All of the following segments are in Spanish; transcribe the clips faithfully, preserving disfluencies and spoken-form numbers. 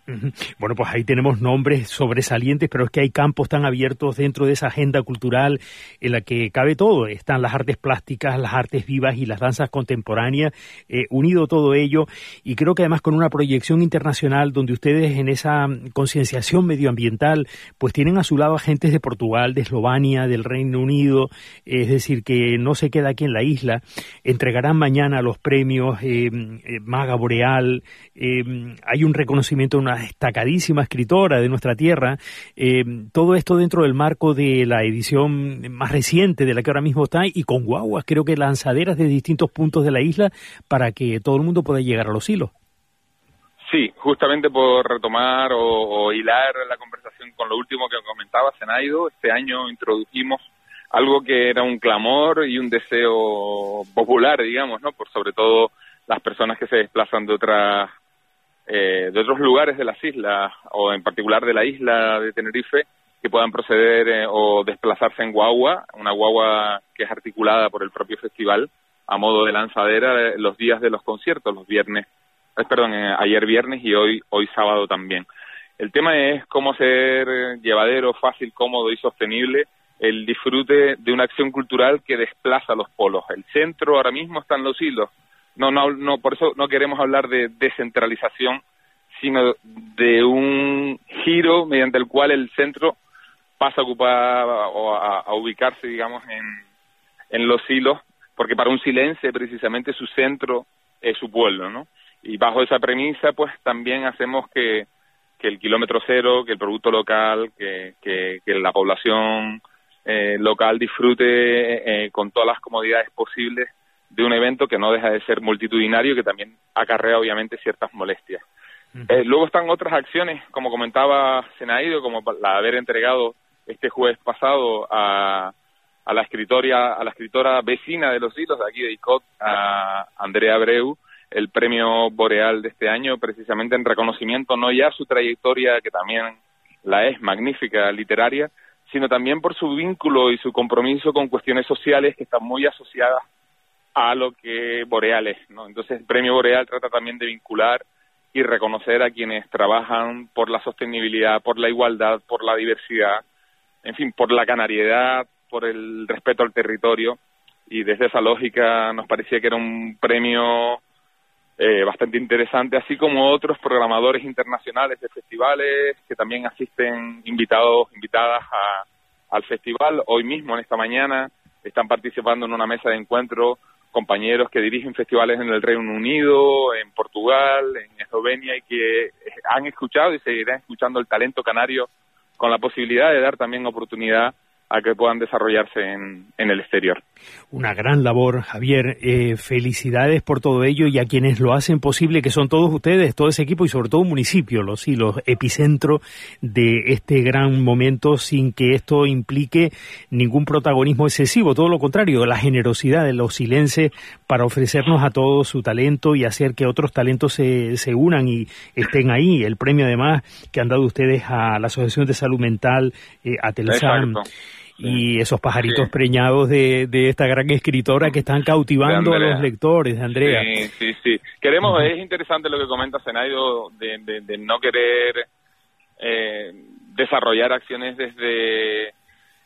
Uh-huh. Bueno, pues ahí tenemos nombres sobresalientes, pero es que hay campos tan abiertos dentro de esa agenda cultural en la que cabe todo. Están las artes plásticas, las artes vivas y las danzas contemporáneas, eh, unido todo ello, y creo que además con una proyección internacional donde ustedes en esa concienciación medioambiental pues tienen a su lado agentes de Portugal, de Eslovenia, del Reino Unido, es decir, que no se queda aquí en la isla. Entregarán mañana los premios eh, eh, Maga Boreal, eh, hay un reconocimiento de una destacadísima escritora de nuestra tierra, eh, todo esto dentro del marco de la edición más reciente de la que ahora mismo está, y con guaguas, creo que lanzaderas de distintos puntos de la isla para que todo el mundo pueda llegar a los hilos. Sí, justamente por retomar o, o hilar la conversación con lo último que comentaba Zenaido, este año introdujimos algo que era un clamor y un deseo popular, digamos, ¿no? Por sobre todo las personas que se desplazan de otras Eh, de otros lugares de las islas, o en particular de la isla de Tenerife, que puedan proceder eh, o desplazarse en guagua, una guagua que es articulada por el propio festival a modo de lanzadera eh, los días de los conciertos, los viernes, eh, perdón, eh, ayer viernes y hoy hoy sábado también. El tema es cómo hacer llevadero, fácil, cómodo y sostenible el disfrute de una acción cultural que desplaza los polos. El centro ahora mismo está en los hilos. No, no, no, por eso no queremos hablar de descentralización, sino de un giro mediante el cual el centro pasa a ocupar o a, a ubicarse, digamos, en, en los hilos, porque para un silencio precisamente su centro es su pueblo, ¿no? Y bajo esa premisa, pues también hacemos que, que el kilómetro cero, que el producto local, que, que, que la población eh, local disfrute eh, con todas las comodidades posibles de un evento que no deja de ser multitudinario y que también acarrea obviamente ciertas molestias. Uh-huh. Eh, luego están otras acciones, como comentaba Zenaido, como la de haber entregado este jueves pasado a, a la escritora, a la escritora vecina de los hilos de aquí de Icod, a Andrea Abreu, el premio Boreal de este año, precisamente en reconocimiento no ya a su trayectoria, que también la es magnífica, literaria, sino también por su vínculo y su compromiso con cuestiones sociales que están muy asociadas a lo que Boreal es, ¿no? Entonces el premio Boreal trata también de vincular y reconocer a quienes trabajan por la sostenibilidad, por la igualdad, por la diversidad, en fin, por la canariedad, por el respeto al territorio, y desde esa lógica nos parecía que era un premio eh, bastante interesante, así como otros programadores internacionales de festivales que también asisten invitados, invitadas a, al festival. Hoy mismo, en esta mañana, están participando en una mesa de encuentro compañeros que dirigen festivales en el Reino Unido, en Portugal, en Eslovenia, y que han escuchado y seguirán escuchando el talento canario con la posibilidad de dar también oportunidad a que puedan desarrollarse en, en el exterior. Una gran labor, Javier. Eh, felicidades por todo ello y a quienes lo hacen posible, que son todos ustedes, todo ese equipo y sobre todo un municipio, los hilos, epicentro de este gran momento, sin que esto implique ningún protagonismo excesivo, todo lo contrario, la generosidad de los silenses para ofrecernos a todos su talento y hacer que otros talentos se, se unan y estén ahí. El premio además que han dado ustedes a la Asociación de Salud Mental, eh, a Telsam, y esos pajaritos sí. preñados de, de esta gran escritora que están cautivando a los lectores, de Andrea. Sí, sí, sí. Queremos, uh-huh. Es interesante lo que comenta Zenaido de, de, de no querer eh, desarrollar acciones desde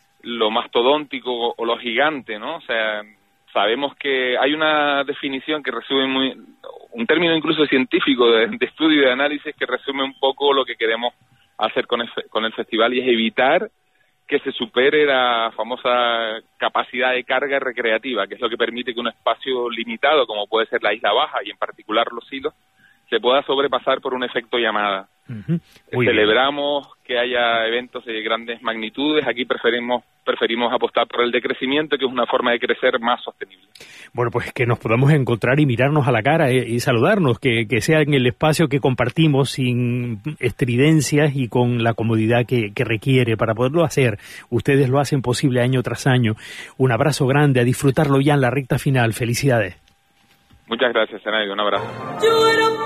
lo mastodóntico o lo gigante, ¿no? O sea, sabemos que hay una definición que resume muy, un término incluso científico de, de estudio y de análisis que resume un poco lo que queremos hacer con el, con el festival, y es evitar que se supere la famosa capacidad de carga recreativa, que es lo que permite que un espacio limitado, como puede ser la Isla Baja y en particular los hilos, se pueda sobrepasar por un efecto llamada. Uh-huh. Celebramos bien. Que haya eventos de grandes magnitudes. Aquí preferimos preferimos apostar por el decrecimiento, que es una forma de crecer más sostenible. Bueno, pues que nos podamos encontrar y mirarnos a la cara y, y saludarnos, que, que sea en el espacio que compartimos sin estridencias y con la comodidad que, que requiere para poderlo hacer. Ustedes lo hacen posible año tras año. Un abrazo grande, a disfrutarlo ya en la recta final. Felicidades. Muchas gracias, Zenaido. Un abrazo.